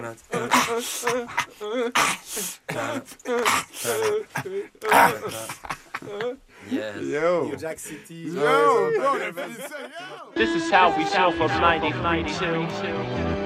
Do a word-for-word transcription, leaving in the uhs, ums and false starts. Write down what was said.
Yes. Yo. New Jack City. Yo, bro, that man is so yo. This is how we feel from nineteen ninety-two.